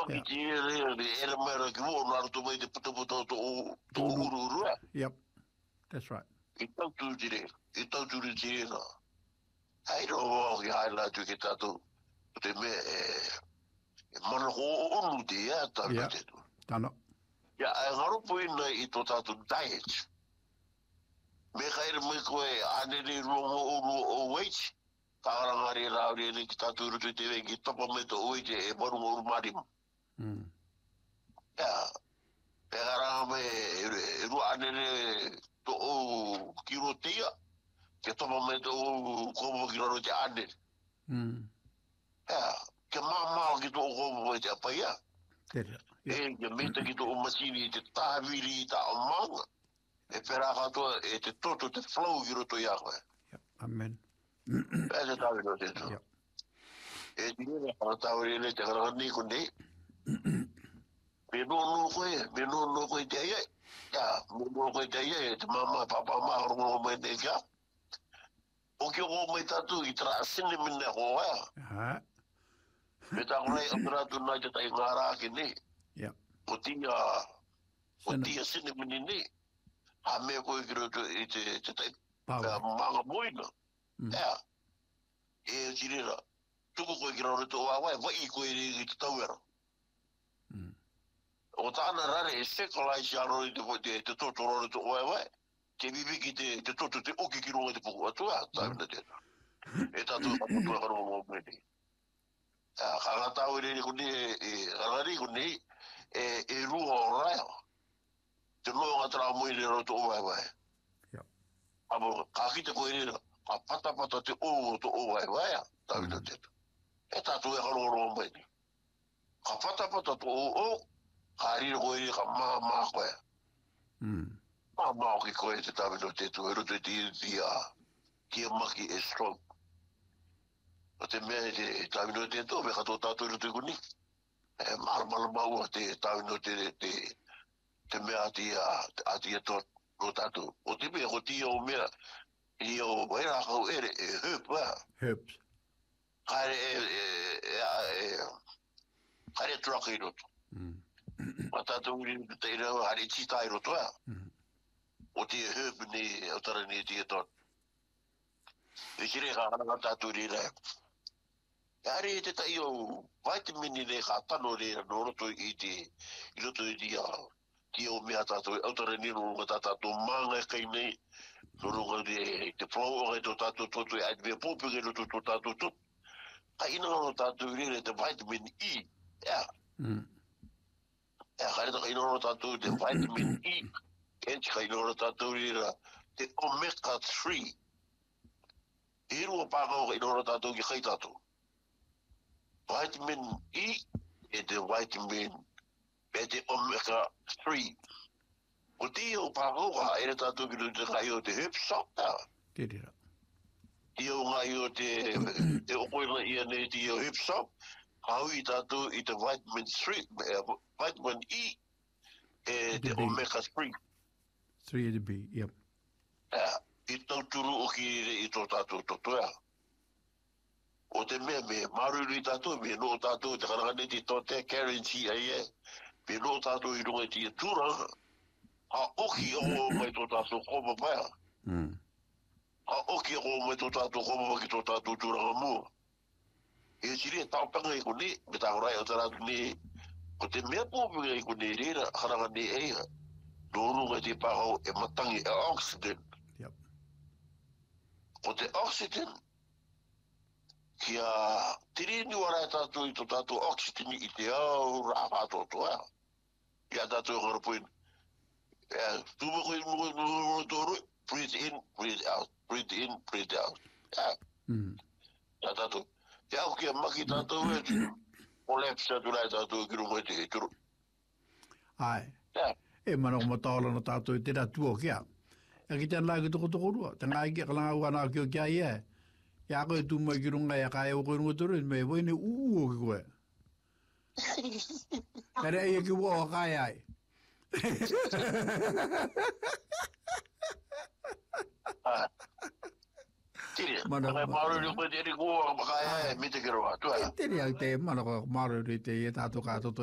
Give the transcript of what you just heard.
ki ti e mera ki wo na to mai te puto to uru. Yep, that's right. I tau tu dire, I tau tu dire na. Ai ro ki ai la tu ki tatu. Te me mana ko onu te ya ta te tu. Tano. Ya ai ngaro puina I to tatu diet. Me kaire me koe ane ni rongo o wage. Karangari rauri ni ki tatu rutu te wengi topa me to wage e boru o marim. Ya. E karanga me ru ane ni to o kirotia. Ke topa me to o komo kiroro te ane. Ya. Ke mamao ki to o komo te apaya. E ke meta ki to o masini te tāwiri ta o manga. E pera katoa e te toto te flow ki roto ia koe. Amen. E te tawi no te to. E tine na tawi ne te karani ko nei. Me no koe te ia. Ya, me no koe te ia te mama papa ma rongo me te kia. O ki o me tatu I tra sine mine ko ia. Me ta koe amra tu na te tai ngara ki nei. O tia sine mine nei. A me koe ki roto I te tai manga moina. Ea. E tirera. Tuku koe ki roto o awai, vai koe I te tauera. O tāna rare e sekolai si aro I te toto roto o awai. Te bibi ki te toto te oki ki ronga te puku atua. Tāwina tēnā. E tātua katua karonga o mene. Kangatau I kuni rari kuni e rua o raya. Te noa ngā mui le roto o awai. Amo, ka kita koe rira, ka pata te o to o awai, tāwina tēnā. E tātua e karoro o mene. Ka pata to o, ka rira koe rira ka maa koe. Maa ki koe te tāwina tēnā, e roto kia maki e strong. O te mea te tāwina tēnā, me kato tātou roto I kuni. E maramala maua te tāwina te mea atia tot no tātou. O te mea ko tia o mea, I o waira kau ere e herb wā. Herbs. Kare traka I roto. Ma tātou uri te ira hare tita I roto wā. O te herb ni o tara ni tia tot. E kire ka hana tātou rira. Hare te tai o vitamini ne ka tano rira no roto I roto I ti o mea tātou, autara ni runga tātou manga e kai nei, runga te flow o to tātou toto e aidwea pōpinga no to tātou tot. Ka ina no tātou rire te vitamin E, ea. Ea kare taka ina no tātou te vitamin E, kenchi ka ina no tātou rire te omega 3. E rua pākau ka ina no tātou ki kai tātou. Vitamin E e te vitamin e te omega 3. O ti o pākoa, e tātou ki te kai o te hip sock tā. Tērira. Ti o ngai o te okoina ia nei ti o hip sock, hau I tātou I te vitamin 3, vitamin E, e te omega 3. 3 to B, yep. I tau turu o ki I tō tātou totoea. O te mea maruru I tātou, me no tātou te karangane ti tō te guarantee ai me no tātou I runga ti tūranga, ha oki o mai tō tātou koma paia. Ha oki o mai tō tātou koma ki tō tātou tūranga mua. E siri e tāupanga I kone, me tāurai o taratu ne, ko te mea pōpinga I kone reira, haranga ne eia, no runga te pākau e matangi e oxygen. O te oxygen, kia tiri ni wara tātou I tō tātou oxygen I te au rāwha tōtoa. Ia tātou ngarapoin. Tūma koe tōroi. Breathe in, breathe out. Breathe in, breathe out. Ia tātou. Ia au kia maki tātou e. O lepsa tu lai tātou ki runga te turu. Ai. E mana o mataola na tātou I tērā tua kia. Ia ki tēnā lai ki toko rua. Tēnā I kia kalanga wana ki o kia ia. Ia koe tūma ki runga ia kai o koe runga turu. Me waine uu o ki koe. Kare ai ki wo kai ai. Tiri. Mana maru ni ko te ri ko kai ai mi te kero atu. Tiri ai te mana ko maru ri te e tātou kātoto